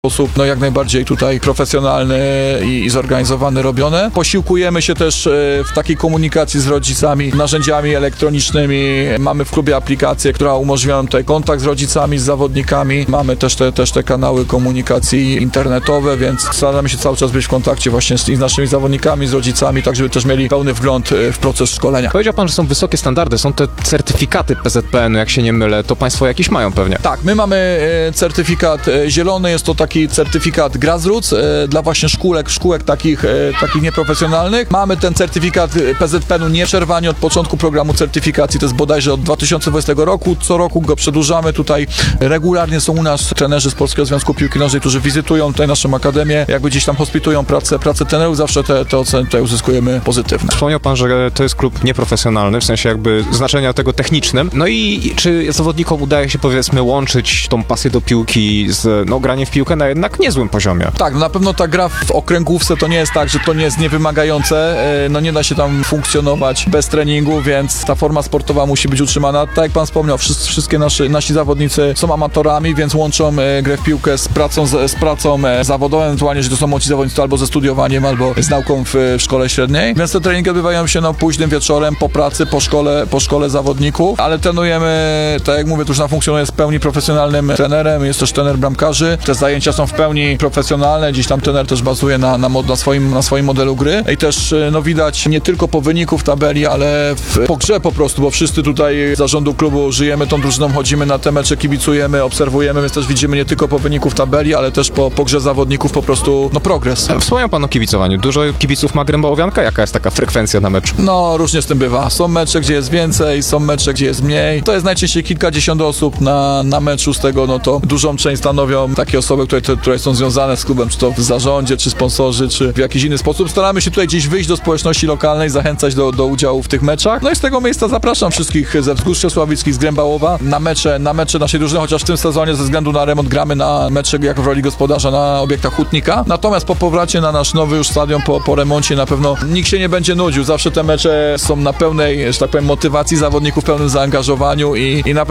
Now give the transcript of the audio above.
sposób, no jak najbardziej tutaj profesjonalny i zorganizowany robione. Posiłkujemy się też w takiej komunikacji z rodzicami narzędziami elektronicznymi. Mamy w klubie aplikację, która umożliwia nam tutaj kontakt z rodzicami, z zawodnikami. Mamy też te kanały komunikacji internetowe, więc staramy się cały czas być w kontakcie właśnie z naszymi zawodnikami, z rodzicami, tak żeby też mieli pełny wgląd w proces szkolenia. Powiedział pan, że są wysokie standardy, są te certyfikaty PZPN-u, jak się nie mylę, to państwo jakieś mają pewnie. Tak, my mamy certyfikat zielony, jest to taki certyfikat Grassroots dla właśnie szkółek takich nieprofesjonalnych. Mamy ten certyfikat PZPN-u nieprzerwanie od początku programu certyfikacji, to jest bodajże od 2020 roku. Co roku go przedłużamy. Tutaj regularnie są u nas trenerzy z Polskiego Związku Piłki Nożnej, którzy wizytują tutaj naszą akademię, jakby gdzieś tam hospitują pracę trenerów, zawsze te oceny tutaj uzyskujemy pozytywne. Wspomniał pan, że to jest klub nieprofesjonalny, w sensie jakby znaczenia tego technicznym. No i czy zawodnikom udaje się, powiedzmy, łączyć tą pasję do piłki z graniem w piłkę na jednak niezłym poziomie? Tak, no na pewno ta gra w okręgówce to nie jest tak, że to nie jest niewymagające, no nie da się tam funkcjonować bez treningu, więc ta forma sportowa musi być utrzymana. Tak jak pan wspomniał, wszystkie nasi zawodnicy są amatorami, więc łączą grę w piłkę z pracą zawodową, ewentualnie, jeżeli to są młodzi zawodnicy, albo ze studiowaniem, albo z nauką w szkole średniej. Więc te treningi odbywają się późnym wieczorem, po pracy, po szkole zawodników, ale trenujemy, tak jak mówię, tu już funkcjonuje z pełni profesjonalnym trenerem, jest też trener bramkarzy. Te zajęcia są w pełni profesjonalne, dziś tam trener też bazuje na swoim modelu gry i też widać nie tylko po wyniku w tabeli, ale po grze po prostu, bo wszyscy tutaj z zarządu klubu żyjemy tą drużyną, chodzimy na te mecze, kibicujemy, obserwujemy, więc też widzimy nie tylko po wyniku w tabeli, ale też po grze zawodników po prostu progres. Wspomniał pan o kibicowaniu. Dużo kibiców ma Gręba Łowianka? Jaka jest taka frekwencja na meczu? No, różnie z tym bywa. Są mecze, gdzie jest więcej, są mecze, gdzie jest mniej. To jest najczęściej kilkadziesiąt osób na meczu, z tego to dużą część stanowią takie osoby, które są związane z klubem, czy to w zarządzie, czy sponsorzy, czy w jakiś inny sposób. Staramy się tutaj gdzieś wyjść do społeczności lokalnej, zachęcać do udziału w tych meczach. No i z tego miejsca zapraszam wszystkich ze Wzgórz Czesławickich, z Grębałowa na mecze naszej drużyny, chociaż w tym sezonie ze względu na remont gramy na mecze jak w roli gospodarza na obiektach Hutnika. Natomiast po powrocie na nasz nowy już stadion, po remoncie na pewno nikt się nie będzie nudził. Zawsze te mecze są na pełnej, że tak powiem, motywacji zawodników, pełnym zaangażowaniu i naprawdę